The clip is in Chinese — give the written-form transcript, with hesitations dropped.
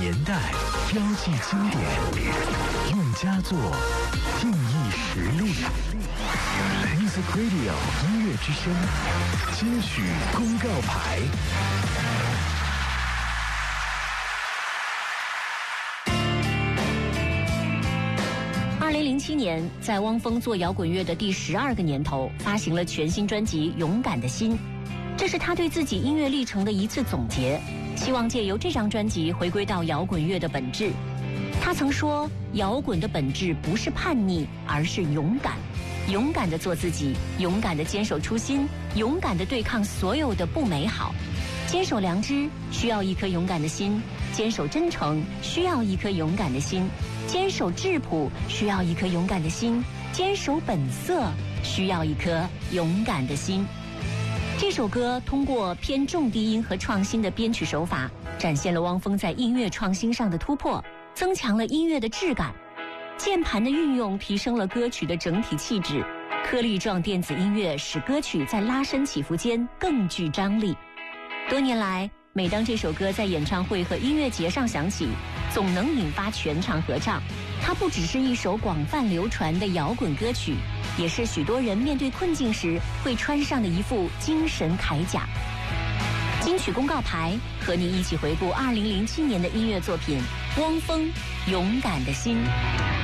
年代，标记经典，用佳作定义实力。Music Radio 音乐之声，金曲公告牌。 2007年，在汪峰做摇滚乐的第12个年头，发行了全新专辑《勇敢的心》，这是他对自己音乐历程的一次总结，希望借由这张专辑回归到摇滚乐的本质。他曾说，摇滚的本质不是叛逆，而是勇敢，勇敢地做自己，勇敢地坚守初心，勇敢地对抗所有的不美好。坚守良知需要一颗勇敢的心，坚守真诚需要一颗勇敢的心，坚守质朴需要一颗勇敢的心，坚守本色需要一颗勇敢的心。这首歌通过偏重低音和创新的编曲手法，展现了汪峰在音乐创新上的突破，增强了音乐的质感。键盘的运用提升了歌曲的整体气质，颗粒状电子音乐使歌曲在拉伸起伏间更具张力。多年来，每当这首歌在演唱会和音乐节上响起，总能引发全场合唱。它不只是一首广泛流传的摇滚歌曲，也是许多人面对困境时会穿上的一副精神铠甲。金曲公告牌和你一起回顾2007年的音乐作品《汪峰勇敢的心》。